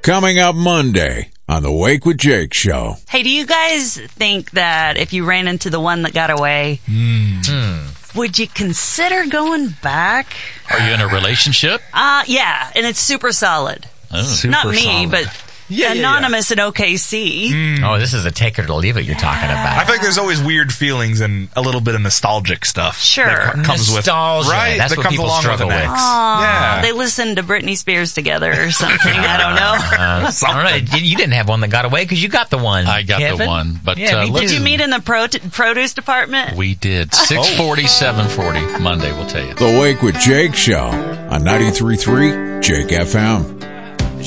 Coming up Monday on the Wake with Jake show. Hey, do you guys think that if you ran into the one that got away, would you consider going back? Are you in a relationship? Yeah, and it's super solid. Oh. Not me, but Anonymous in OKC. Oh, this is a take it or leave it you're talking about. I feel like there's always weird feelings and a little bit of nostalgic stuff. Sure. That comes Nostalgia. with, right? That's that what comes people along struggle with. with. Yeah. They listened to Britney Spears together or something. I don't know. I don't know. You didn't have one that got away because you got the one. I got Kevin. the one. But Yeah, me Did you meet in the produce department? We did. 640, 740. Monday, we'll tell you. The Wake with Jake show on 93.3 Jake FM.